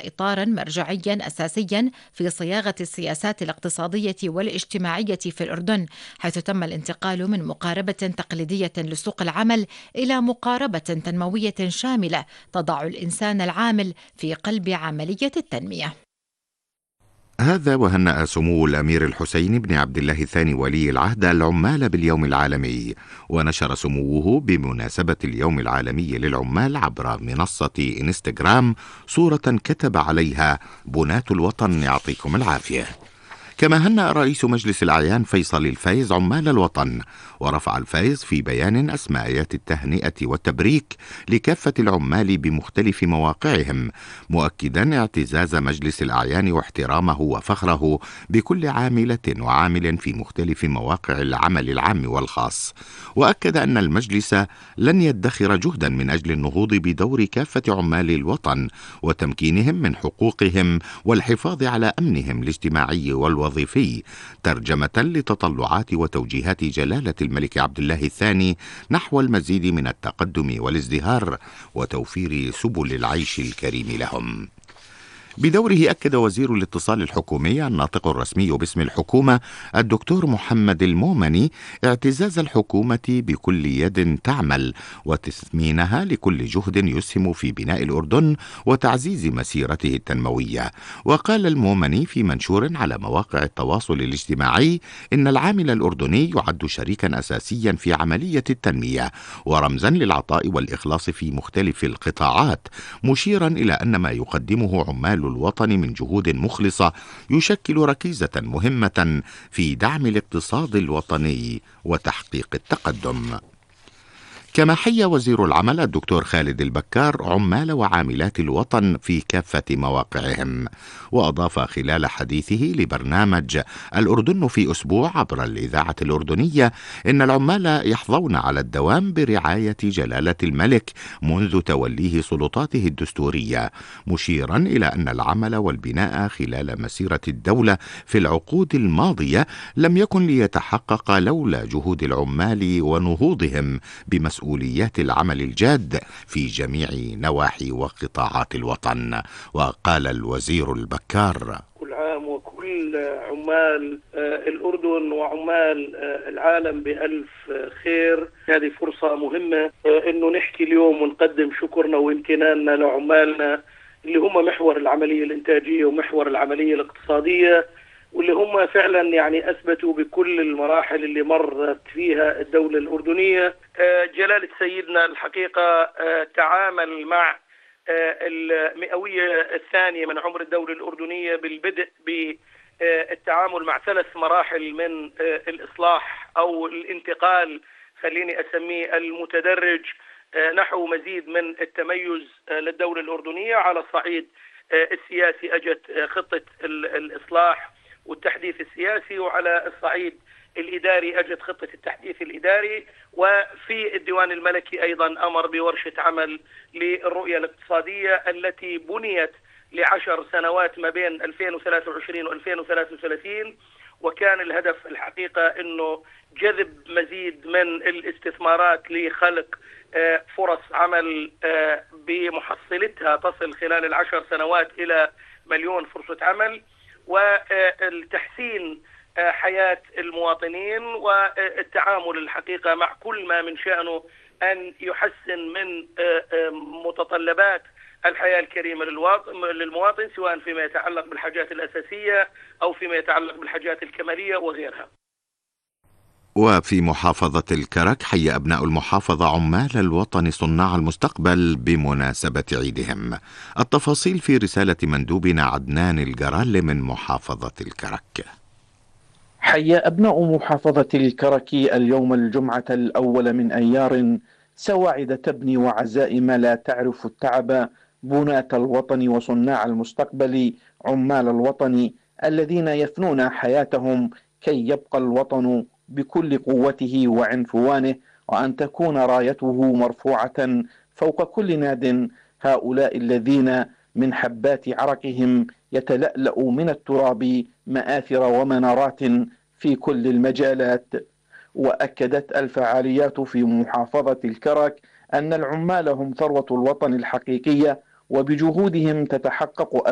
إطارا مرجعيا أساسيا في صياغة السياسات الاقتصادية والاجتماعية في الأردن، حيث تم الانتقال من مقاربة تقليدية لسوق العمل إلى مقاربة تنموية شاملة تضع الإنسان العامل في قلب عملية التنمية. هذا وهنأ سمو الأمير الحسين بن عبد الله الثاني ولي العهد العمال باليوم العالمي، ونشر سموه بمناسبة اليوم العالمي للعمال عبر منصة إنستغرام صورة كتب عليها: بناة الوطن يعطيكم العافية. كما هنأ رئيس مجلس الأعيان فيصل الفايز عمال الوطن، ورفع الفايز في بيان أسماء آيات التهنئة والتبريك لكافة العمال بمختلف مواقعهم، مؤكدا اعتزاز مجلس الأعيان واحترامه وفخره بكل عاملة وعامل في مختلف مواقع العمل العام والخاص، وأكد أن المجلس لن يدخر جهدا من أجل النهوض بدور كافة عمال الوطن وتمكينهم من حقوقهم والحفاظ على أمنهم الاجتماعي والوظيفي، ترجمة لتطلعات وتوجيهات جلالة الملك عبد الله الثاني نحو المزيد من التقدم والازدهار وتوفير سبل العيش الكريم لهم. بدوره أكد وزير الاتصال الحكومي الناطق الرسمي باسم الحكومة الدكتور محمد المومني اعتزاز الحكومة بكل يد تعمل وتثمينها لكل جهد يسهم في بناء الأردن وتعزيز مسيرته التنموية. وقال المومني في منشور على مواقع التواصل الاجتماعي إن العامل الأردني يعد شريكا أساسيا في عملية التنمية ورمزا للعطاء والإخلاص في مختلف القطاعات، مشيرا إلى أن ما يقدمه عمال الوطن من جهود مخلصة يشكل ركيزة مهمة في دعم الاقتصاد الوطني وتحقيق التقدم. كما حيا وزير العمل الدكتور خالد البكار عمال وعاملات الوطن في كافة مواقعهم، وأضاف خلال حديثه لبرنامج الأردن في أسبوع عبر الإذاعة الأردنية إن العمال يحظون على الدوام برعاية جلالة الملك منذ توليه سلطاته الدستورية، مشيرا إلى أن العمل والبناء خلال مسيرة الدولة في العقود الماضية لم يكن ليتحقق لولا جهود العمال ونهوضهم بمسؤوليات العمل الجاد في جميع نواحي وقطاعات الوطن. وقال الوزير البكار: كل عام وكل عمال الأردن وعمال العالم بألف خير. هذه فرصة مهمة إنه نحكي اليوم ونقدم شكرنا وامتناننا لعمالنا اللي هم محور العملية الإنتاجية ومحور العملية الاقتصادية، واللي هم فعلا يعني أثبتوا بكل المراحل اللي مرت فيها الدولة الأردنية. جلالة سيدنا الحقيقة تعامل مع المئوية الثانية من عمر الدولة الأردنية بالبدء بالتعامل مع 3 مراحل من الإصلاح أو الانتقال، خليني أسميه المتدرج، نحو مزيد من التميز للدولة الأردنية. على الصعيد السياسي أجت خطة الإصلاح والتحديث السياسي، وعلى الصعيد الإداري أجت خطة التحديث الإداري، وفي الديوان الملكي أيضا أمر بورشة عمل للرؤية الاقتصادية التي بنيت ل10 سنوات ما بين 2023 و 2033، وكان الهدف الحقيقة أنه جذب مزيد من الاستثمارات لخلق فرص عمل بمحصلتها تصل خلال 10 سنوات إلى 1,000,000 فرصة عمل، والتحسين حياة المواطنين والتعامل الحقيقة مع كل ما من شأنه أن يحسن من متطلبات الحياة الكريمة للمواطن، سواء فيما يتعلق بالحاجات الأساسية أو فيما يتعلق بالحاجات الكمالية وغيرها. وفي محافظة الكرك حي أبناء المحافظة عمال الوطن صناع المستقبل بمناسبة عيدهم. التفاصيل في رسالة مندوبنا عدنان الجرال من محافظة الكرك. حي أبناء محافظة الكرك اليوم الجمعة الأول من أيار سواعد تبني وعزائم لا تعرف التعب بناة الوطن وصناع المستقبل عمال الوطن الذين يفنون حياتهم كي يبقى الوطن بكل قوته وعنفوانه، وأن تكون رايته مرفوعة فوق كل ناد. هؤلاء الذين من حبات عرقهم يتلألأ من التراب مآثر ومنارات في كل المجالات. وأكدت الفعاليات في محافظة الكرك أن العمال هم ثروة الوطن الحقيقية، وبجهودهم تتحقق